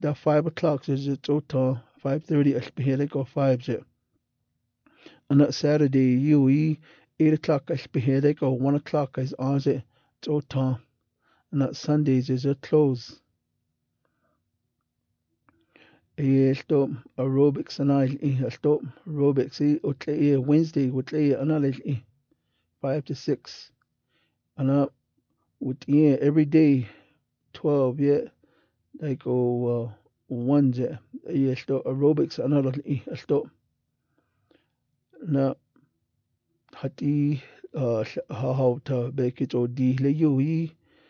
the 5 o'clock is it total 5:30 البهيلك go 5 jet. On that Saturday UE 8 o'clock البهيلك or 1 o'clock is on it total. And that Sundays is a close. Stop aerobics and I stop aerobics Wednesday with another 5 to 6. And up with every day 12 they go 1 stop aerobics another stop. Now hati how to make it or D le you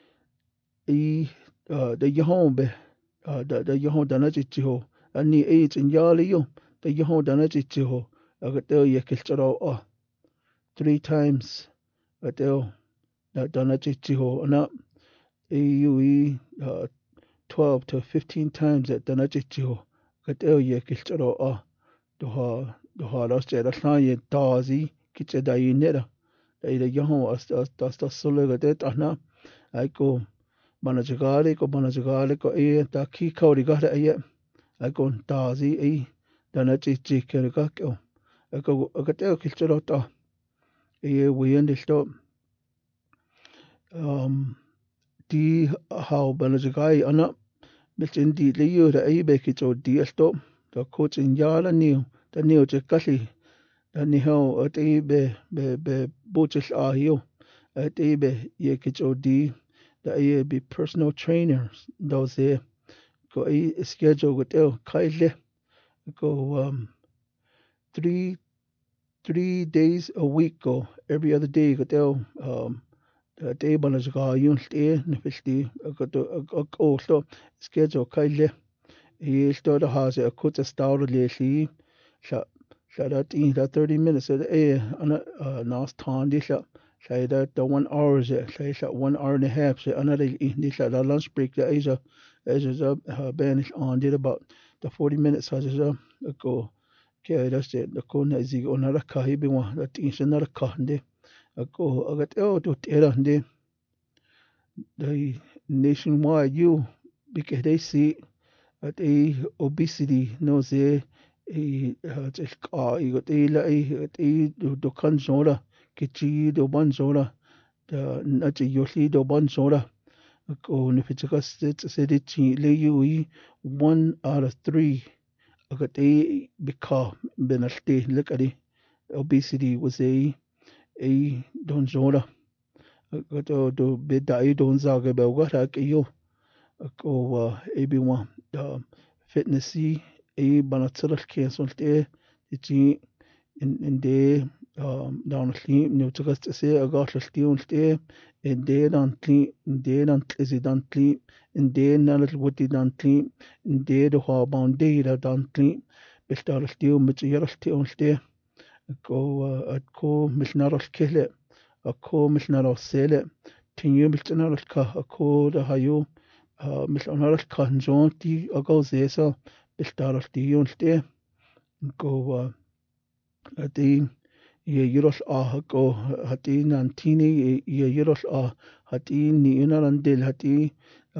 the home be the home dana chicho ani eight in yali yo the home dana chicho agatel ye kilcharo 3 times atel that dana chicho and up AUE 12 to 15 times at dana chicho agatel ye kilcharo the lost the line dazi kitche dai nera the home as the solo that ana I go Banajagale ko ta ki kauri gata I go dazi dana chichi kergako I go agateo kilcharo we understood di how Banajagai ana Milton di Leo the Abekit or di stop the coach in Yala new the neo Jakali the Niho at Abe be Butchers are you at Abe Yakit or di the AAB personal trainers those there go a schedule with El Kaile go 3 days a week go every other day go tell day Banajaga Yunti Nifishti also schedule Kaile he started has a cut a star lately shot that in that 30 minutes at on a last time this say that the 1 hour say 1 hour and a half say another this the lunch break the Asia as banish on did about the 40 minutes as go okay that's it the corner is on another car he be one that is another car go I got to tell the nationwide you because they see at obesity no say just you got do kan zora kichi do ban zora the not yoshi do ban zora go if it's a said it le you 1 out of 3 I got because benasti look at it obesity was a don zora got to be die don zaga be what yo go AB1 fitnessy banatsal kesolte iti in de down sleep no to just say I got to stay in de dan clean in de dan is it dan clean in de na little woody dan clean in de the ha bound de dan clean bestar still mit yer stay go at ko misnar kele a ko misnar sele tinyu misnar ka a ko da hayo مش أنا كان جونتي أقول زيسا بستار تيونتي go هتي يروش go هتي نانتيني يروش هتي نينا رندل هتي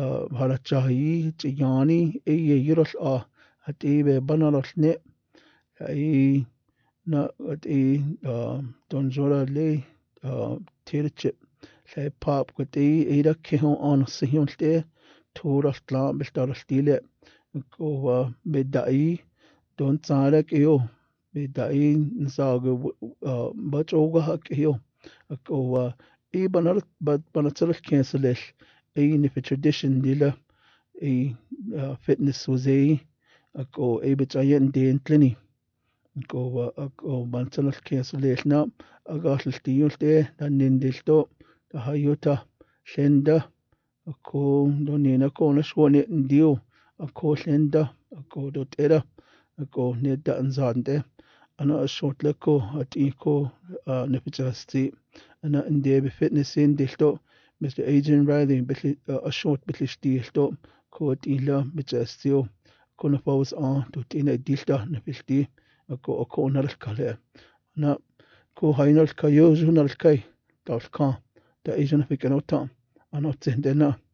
هرچاهي تياني يروش هتي ببنارش نه هاي نا هتي دونجورا لي تيرچ لي باب كتي إيدا كهون أنا سيونتي Tora Slam Bestar Stile go Bedai don't Sarek yo Bedai Nsaga but Oga Hak yo go Ebanar but Banatsal cancelish if a tradition dealer a fitness was a go Abitayan Day and Clini go Bansalas cancelish now I got the steel there and then they stop the Hayota Shenda ako do nina ko na shwone ndio ako lenda ako do tera ako neda anzande ana short leko atiko nepitasti ana inde be fitness in dilto Mr. Adrian Riley a short bitlish dilto ko tila mitastio kono paus on to tina dilta nepilti ako na kale na ko hainal kayo junal kai dot com da Asian fikano tam anot zendena